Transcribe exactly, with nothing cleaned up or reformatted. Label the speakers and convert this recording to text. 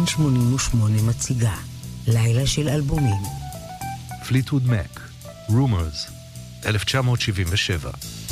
Speaker 1: כאן שמונים ושמונה מציגה לילה של אלבומים.
Speaker 2: פליטווד מק, Rumors, אלף תשע מאות שבעים ושבע.